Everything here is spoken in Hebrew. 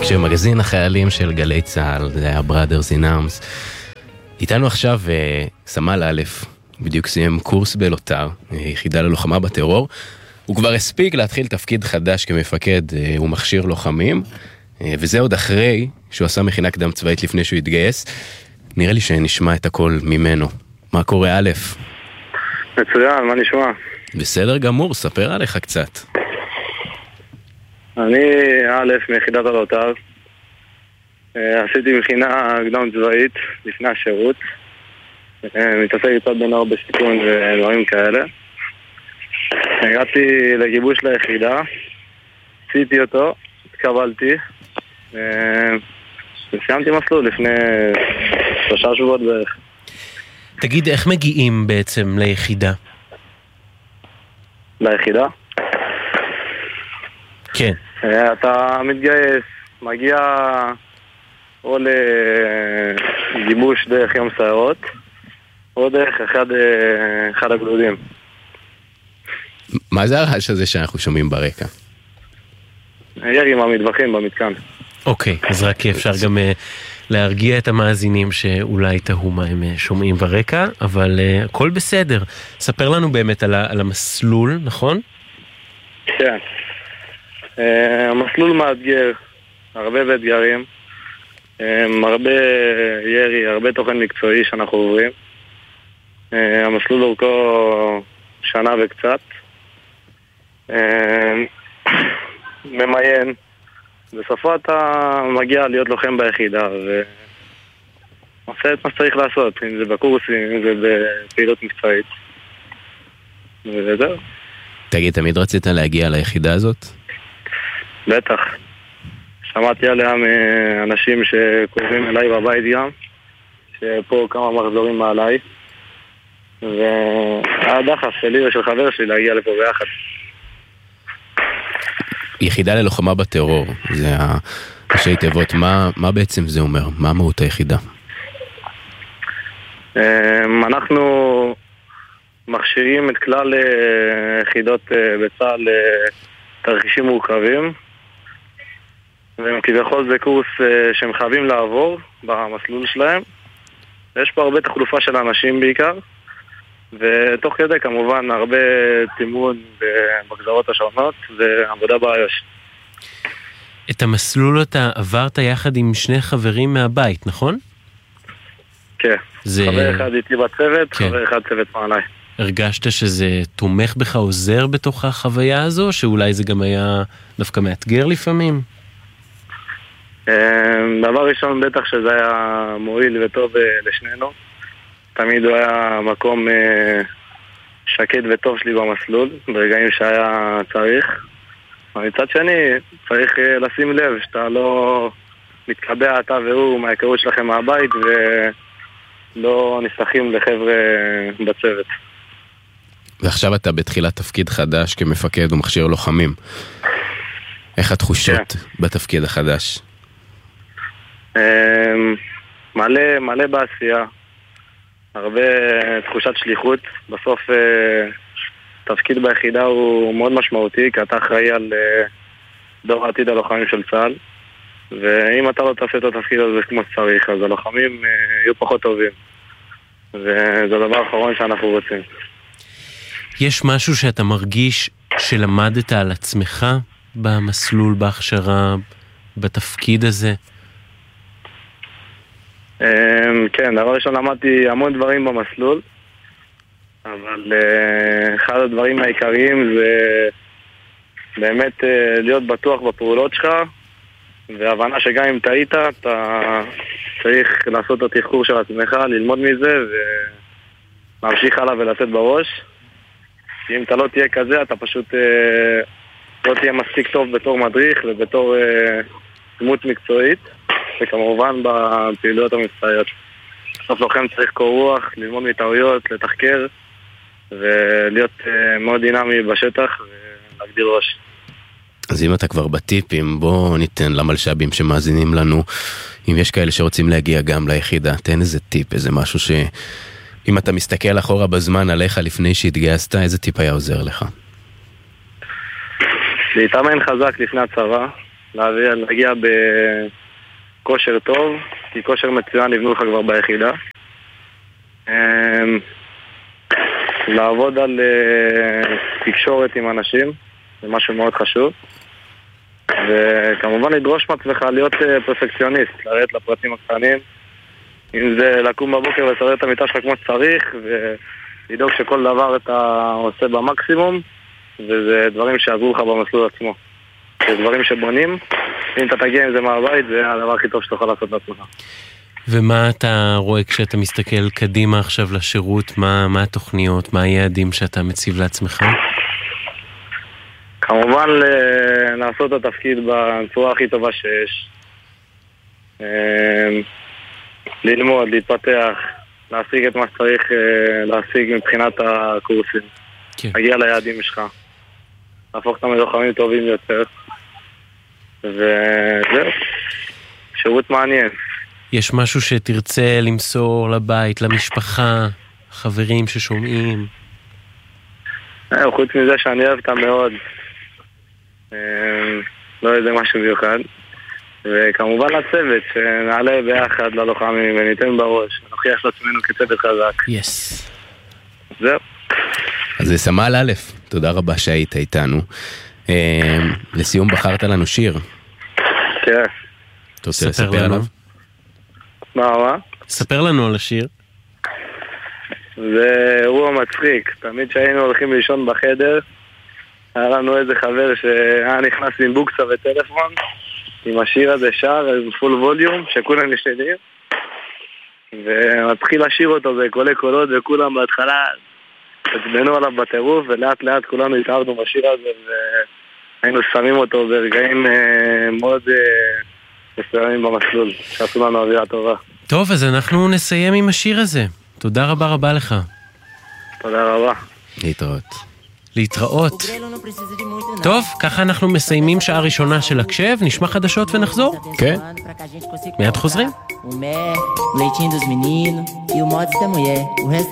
בהקשר מגזין החיילים של גלי צהל, זה היה Brothers in Arms. איתנו עכשיו סמל א', בדיוק סיים קורס בלוטר, יחידה ללוחמה בטרור. הוא כבר הספיק להתחיל תפקיד חדש כמפקד ומכשיר לוחמים, וזה עוד אחרי שהוא עשה מכינה קדם צבאית לפני שהוא התגייס. נראה לי שנשמע את הכל ממנו. מה קורה א'? מצוין, מה נשמע? בסדר גמור, ספר עליך קצת. אני א' מיחידת הלוטר. עשיתי מכינה קדם צבאית לפני השירות. מתעסק קצת בנוער בסיכון ודברים כאלה. הגעתי לגיבוש ליחידה, עשיתי אותו, התקבלתי, וסיימתי מסלול לפני 3 שבועות בערך. תגיד, איך מגיעים בעצם ליחידה? ליחידה? כן. אתה מתגייס, מגיע או לגיבוש דרך יום סיירות, או דרך אחד הגדודים. מה זה הרעש הזה שאנחנו שומעים ברקע? ירי מהמטווחים במתקן. אוקיי, אז רק אפשר גם להרגיע את המאזינים שאולי תהו מה הם שומעים ברקע, אבל הכל בסדר. ספר לנו באמת על המסלול, נכון? כן. המסלול מאתגר, הרבה באתגרים, הרבה ירי, הרבה תוכן מקצועי שאנחנו עוברים. המסלול אורכו שנה וקצת. ממיין. בסופו אתה מגיע להיות לוחם ביחידה ועושה את מה שצריך לעשות, אם זה בקורסים, אם זה בפעילות מקצועית. וזהו. תגיד, תמיד רצית להגיע ליחידה הזאת? בטח. שמעתי עליה מאנשים שקוראים אליי בבית גם, שפה כמה מחזורים מעליי, והדחף שלי ושל חבר שלי להגיע לפה ביחד. יחידה ללוחמה בטרור, זה ראשי תיבות. מה בעצם זה אומר? מה מהות היחידה? אנחנו מכשירים את כלל יחידות בצה"ל תרחישים מורכבים, וכביכול זה קורס שהם חייבים לעבור במסלול שלהם. יש פה הרבה תחלופה של אנשים בעיקר, ותוך כדי כמובן הרבה תימון בגזרות השונות ועבודה באיו"ש. את המסלול אתה עברת יחד עם 2 חברים מהבית, נכון? כן, חבר אחד איתי בצוות, כן. חבר אחד צוות מעליי. הרגשת שזה תומך בך, עוזר בתוך החוויה הזו, שאולי זה גם היה דווקא מאתגר לפעמים? דבר ראשון בטח שזה היה מועיל וטוב לשנינו. תמיד הוא היה מקום שקט וטוב שלי במסלול, ברגעים שהיה צריך. מצד שני, צריך לשים לב שאתה לא מתקבע אתה והוא מההיכרות שלכם מהבית ולא נסחים לחבר'ה בצוות. ועכשיו אתה בתחילת תפקיד חדש כמפקד ומכשיר לוחמים. איך התחושות בתפקיד החדש? מלא בעשייה. הרבה תחושת שליחות. בסוף תפקיד ביחידה הוא מאוד משמעותי, כי אתה אחראי על דור העתיד הלוחמים של צה"ל, ואם אתה לא תעשה את התפקיד הזה כמו שצריך, אז הלוחמים יהיו פחות טובים, וזה הדבר האחרון שאנחנו רוצים. יש משהו שאתה מרגיש שלמדת על עצמך במסלול, בהכשרה, בתפקיד הזה? כן, דבר ראשון למדתי המון דברים במסלול, אבל אחד הדברים העיקריים זה באמת להיות בטוח בפעולות שלך, והבנה שגם אם טעית, אתה צריך לעשות את התחקור של עצמך, ללמוד מזה ולהמשיך הלאה ולתת בראש. כי אם אתה לא תהיה כזה, אתה פשוט לא תהיה מספיק טוב בתור מדריך ובתור דמות מקצועית, וכמובן בפעילויות המבצעיות. בסוף לוחם צריך קור רוח, ללמוד מטעויות, לתחקר ולהיות מאוד דינמי בשטח ולהגדיר ראש. אז אם אתה כבר בטיפים, בוא ניתן למלשבים שמאזינים לנו, אם יש כאלה שרוצים להגיע גם ליחידה, תן איזה טיפ, איזה משהו שאם אתה מסתכל אחורה בזמן עליך לפני שהתגייסת, איזה טיפ היה עוזר לך? להתאמן חזק לפני הצבא, להגיע בכושר טוב, כי כושר מצוין נבנו לך כבר ביחידה. לעבוד על תקשורת עם אנשים, זה משהו מאוד חשוב. וכמובן לדרוש מעצמך להיות פרפקציוניסט, לרדת לפרטים הקטנים. אם זה לקום בבוקר ולסדר את המיטה שלך כמו שצריך, ולדאוג שכל דבר אתה עושה במקסימום, וזה דברים שעזרו לך במסלול עצמו. זה דברים שבונים, אם אתה תגיע עם זה מהבית, זה הדבר הכי טוב שתוכל לעשות לעצמך. ומה אתה רואה כשאתה מסתכל קדימה עכשיו לשירות? מה התוכניות, מה היעדים שאתה מציב לעצמך? כמובן לעשות את התפקיד בצורה הכי טובה שיש. ללמוד, להתפתח, להשיג את מה שצריך להשיג מבחינת הקורסים. להגיע ליעדים שלך. להפוך אותם ללוחמים טובים יותר. וזהו. שירות מעניין. יש משהו שתרצה למסור לבית, למשפחה, חברים ששומעים? חוץ מזה שאני אוהב אותם מאוד. לא איזה משהו מיוחד. וכמובן לצוות, שנעלה ביחד ללוחמים וניתן בראש, נוכיח לעצמנו כצוות חזק. יס. זהו. אז זה סמל א', תודה רבה שהיית איתנו. לסיום בחרת לנו שיר. כן. אתה רוצה לספר עליו? מה? ספר לנו על השיר. זה אירוע מצחיק. תמיד שהיינו הולכים לישון בחדר, היה לנו איזה חבר שהיה נכנס עם בוקסה וטלפון, עם השיר הזה שר, פול ווליום, שכולם ישנים, ומתחיל לשיר אותו, זה קולי קולות, וכולם בהתחלה התבנו עליו בטירוף, ולאט לאט כולנו התאהבנו בשיר הזה, והיינו שמים אותו ברגעים מאוד מסוימים במסלול, שעשו לנו אווירה טובה. טוב, אז אנחנו נסיים עם השיר הזה. תודה רבה רבה לך. תודה רבה. להתראות. טוב, ככה אנחנו מסיימים שעה ראשונה של הקשב, נשמע חדשות ונחזור. כן. מיד חוזרים.